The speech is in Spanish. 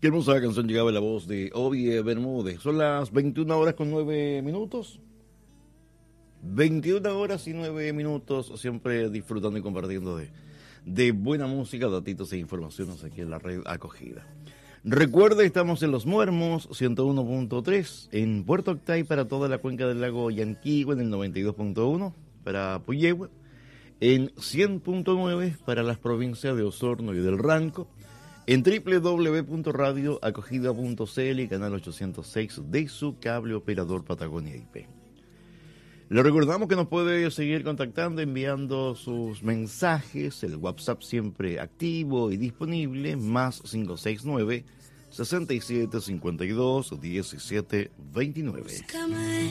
Qué hermosa canción llegaba en la voz de Obie Bermúdez. Son las 21 horas con 9 minutos. 21 horas y 9 minutos, siempre disfrutando y compartiendo de buena música, datitos e informaciones aquí en la red Acogida. Recuerde, estamos en Los Muermos, 101.3, en Puerto Octay para toda la cuenca del lago Yanquihue, en el 92.1 para Puyehue, en 100.9 para las provincias de Osorno y del Ranco, en www.radioacogida.cl y canal 806 de su cable operador Patagonia IP. Le recordamos que nos puede seguir contactando, enviando sus mensajes, el WhatsApp siempre activo y disponible, más 569 6752 1729.